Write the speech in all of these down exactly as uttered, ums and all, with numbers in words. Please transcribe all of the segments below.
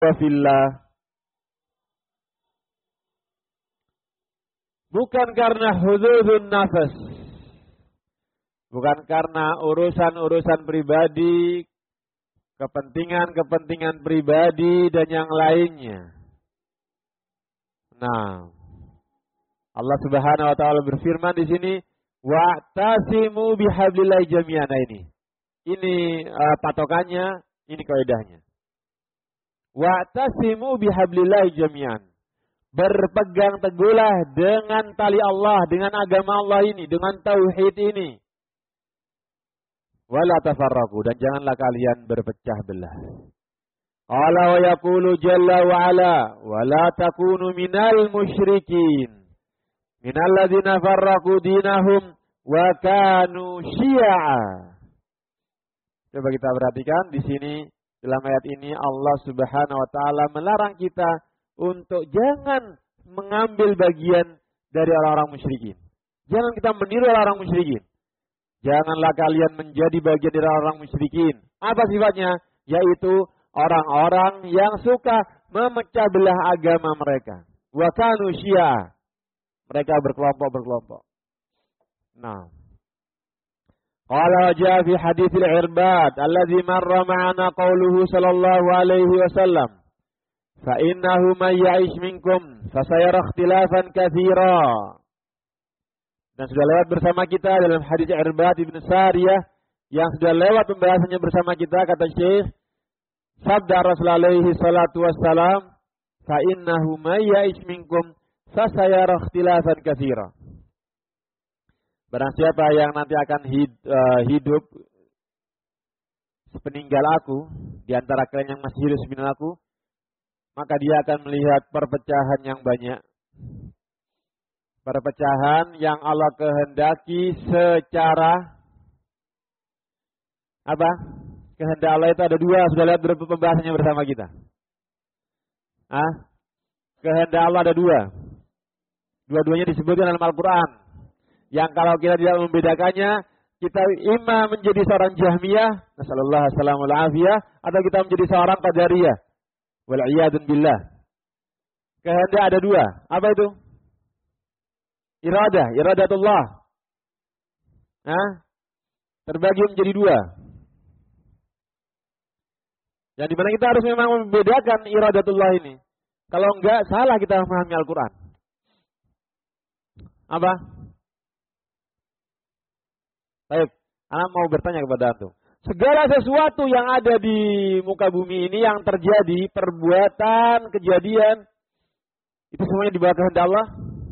fillah. Bukan karena hududun nafas. Bukan karena urusan-urusan pribadi, kepentingan-kepentingan pribadi dan yang lainnya. Nah, Allah Subhanahu wa taala berfirman di sini, wa'tasimu bihablillahi jami'an. Nah ini. Ini uh, patokannya, ini kaidahnya. Wa'tasimu bihablillahi jami'an. Berpegang teguhlah dengan tali Allah, dengan agama Allah ini, dengan tauhid ini. Wala tafarraqu, dan janganlah kalian berpecah belah. Qala wa yaqulu jalla wa ala wa la takunu minal musyrikin. Minal ladzina farraqu dinahum wa kanu syi'a. Coba kita perhatikan di sini dalam ayat ini Allah Subhanahu wa taala melarang kita untuk jangan mengambil bagian dari orang-orang musyrikin. Jangan kita meniru orang-orang musyrikin. Janganlah kalian menjadi bagian dari orang-orang musyrikin. Apa sifatnya? Yaitu orang-orang yang suka memecah belah agama mereka. Wa kanu syi'a. Mereka berkelompok-berkelompok. Nah. Qala jaa fi haditsil Irbad alladzi marra ma'ana qauluhu sallallahu alaihi wasallam. Fa innahu may ya'ish minkum fasayara ikhtilafan katsira. Dan sudah lewat bersama kita dalam hadis Irbad bin Sariyah yang sudah lewat pembahasannya bersama kita, kata Syekh, sabda Rasulullah alaihi salatu wassalam, fa innahu may ya'ish minkum fasayara ikhtilafan katsira. Barang siapa yang nanti akan hid, uh, hidup sepeninggal aku, di antara kalian yang masih hidup sepeninggal aku, maka dia akan melihat perpecahan yang banyak. Perpecahan yang Allah kehendaki secara apa? Kehendak Allah itu ada dua, sudah lihat pembahasannya bersama kita. Ah? Kehendak Allah ada dua. Dua-duanya disebutkan dalam Al-Quran. Yang kalau kita tidak membedakannya, kita imam menjadi seorang Jahmiyah, nasallallahu alaihi afiyah, atau kita menjadi seorang Qadariyah. Wal'iyadun billah. Kehendak ada dua. Apa itu? Iradah, iradatullah. Nah, terbagi menjadi dua. Yang dimana kita harus memang membedakan iradatullah ini. Kalau enggak, salah kita memahami Al-Quran. Apa? Baik, anak mau bertanya kepada antum. Segala sesuatu yang ada di muka bumi ini yang terjadi, perbuatan, kejadian, itu semuanya di bawah kehendak Allah?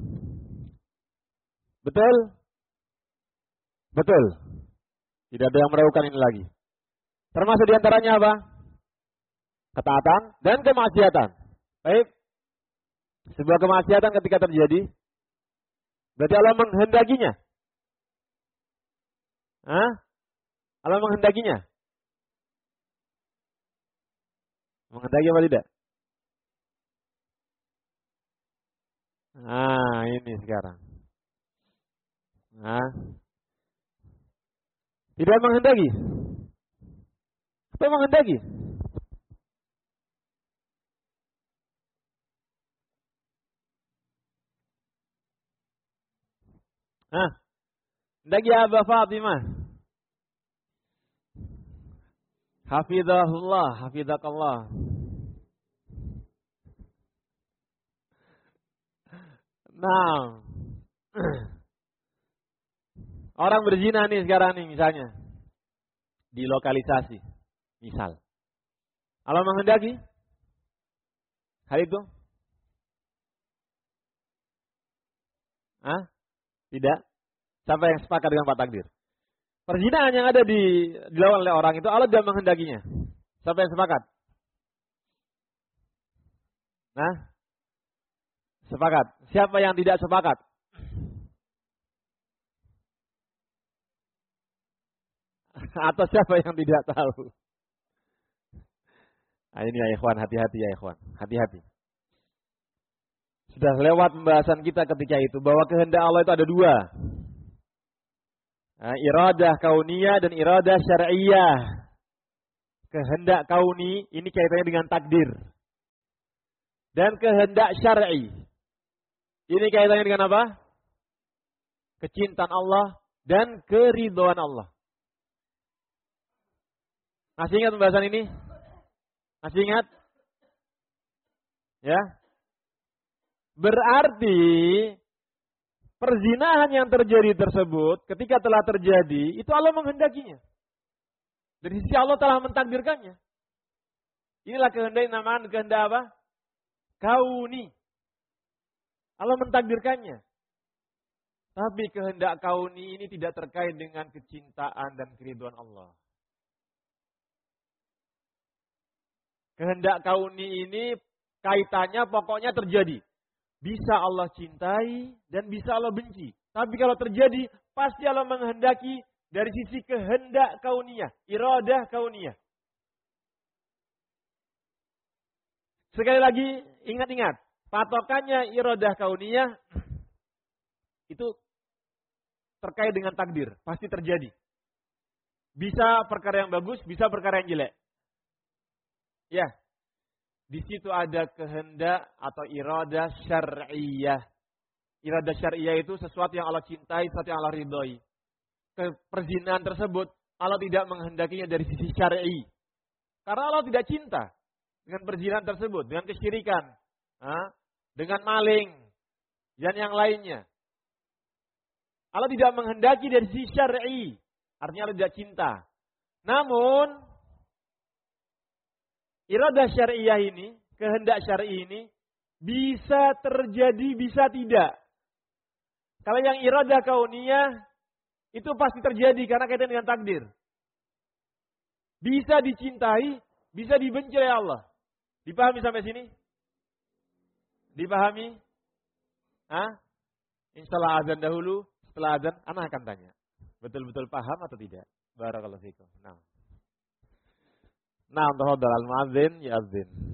Betul? Betul. Tidak ada yang meragukan ini lagi. Termasuk diantaranya apa? Ketaatan dan kemaksiatan. Baik. Sebuah kemaksiatan ketika terjadi, berarti Allah menghendakinya. Hah? Allah menghendakinya. Menghendaki apa tidak? Nah, ini sekarang. Nah. Tidak menghendaki. Apa menghendaki? Hah? Hendaki Aba Fatimah. Hafizahullah, hafizakallah. Nah. Orang berzina nih sekarang nih misalnya. Dilokalisasi. Misal. Allah menghendaki hal itu? Hah? Tidak. Siapa yang sepakat dengan Pak Takdir? Perzinahan yang ada di dilakukan oleh orang itu Allah tidak menghendakinya. Siapa yang sepakat? Nah, sepakat. Siapa yang tidak sepakat? Atau siapa yang tidak tahu? Nah, ini ya ikhwan, hati-hati ya ikhwan, hati-hati. Sudah lewat pembahasan kita ketika itu bahwa kehendak Allah itu ada dua. Nah, iradah kauniyah dan iradah syar'iyah. Kehendak kauni ini kaitannya dengan takdir. dan kehendak syar'i. Ini kaitannya dengan apa? Kecintaan Allah dan keridhaan Allah. Masih ingat pembahasan ini? Masih ingat? Ya. Berarti perzinahan yang terjadi tersebut ketika telah terjadi itu Allah menghendakinya. Dari sisi Allah telah mentakdirkannya. Inilah kehendak yang namanya kehendak apa? Kauni. Allah mentakdirkannya. Tapi kehendak kauni ini tidak terkait dengan kecintaan dan keridhaan Allah. Kehendak kauni ini kaitannya pokoknya terjadi. Bisa Allah cintai dan bisa Allah benci. Tapi kalau terjadi, pasti Allah menghendaki dari sisi kehendak kauniyah, iradah kauniyah. Sekali lagi, ingat-ingat, patokannya iradah kauniyah itu terkait dengan takdir, pasti terjadi. Bisa perkara yang bagus, bisa perkara yang jelek. Ya. Di situ ada kehendak atau iradah syar'iyah. Iradah syar'iyah itu sesuatu yang Allah cintai, sesuatu yang Allah ridhoi. Perzinahan tersebut Allah tidak menghendakinya dari sisi syar'i. Karena Allah tidak cinta dengan perzinahan tersebut, dengan kesyirikan, dengan maling, dan yang lainnya. Allah tidak menghendaki dari sisi syar'i. Artinya Allah tidak cinta. Namun iradah syariah ini, kehendak syar'i ini, bisa terjadi, bisa tidak. Kalau yang iradah kauniyah, itu pasti terjadi karena kaitan dengan takdir. Bisa dicintai, bisa dibenci oleh Allah. Dipahami sampai sini? Dipahami? Hah? Insyaallah azan dahulu, setelah azan, anak akan tanya. Betul-betul paham atau tidak? Barakallahu fikum. Nah. Nah, tafadhal al-muadzin ya azin.